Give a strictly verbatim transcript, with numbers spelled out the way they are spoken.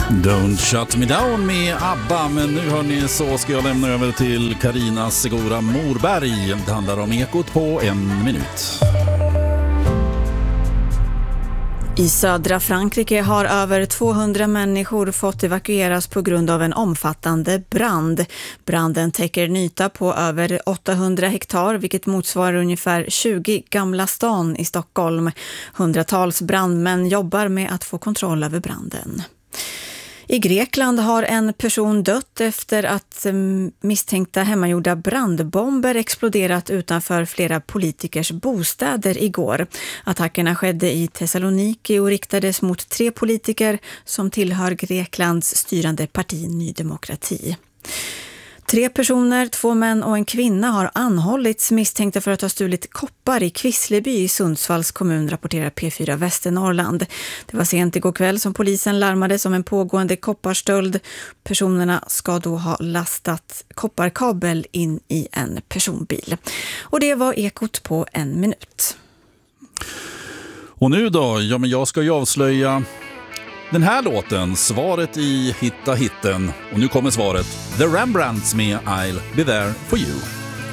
Don't shut me down med ABBA, men nu hörni så ska jag lämna över till Carina Segura Morberg. Det handlar om Ekot på en minut. I södra Frankrike har över tvåhundra människor fått evakueras på grund av en omfattande brand. Branden täcker en yta på över åttahundra hektar, vilket motsvarar ungefär tjugo Gamla stan i Stockholm. Hundratals brandmän jobbar med att få kontroll över branden. I Grekland har en person dött efter att misstänkta hemmagjorda brandbomber exploderat utanför flera politikers bostäder igår. Attackerna skedde i Thessaloniki och riktades mot tre politiker som tillhör Greklands styrande parti Ny Demokrati. Tre personer, två män och en kvinna har anhållits misstänkta för att ha stulit koppar i Kvissleby i Sundsvalls kommun, rapporterar P fyra Västernorrland. Det var sent igår kväll som polisen larmade om en pågående kopparstöld. Personerna ska då ha lastat kopparkabel in i en personbil. Och det var Ekot på en minut. Och nu då? Ja, men jag ska ju avslöja den här låten, svaret i Hitta hitten. Och nu kommer svaret. The Rembrandts med I'll Be There For You.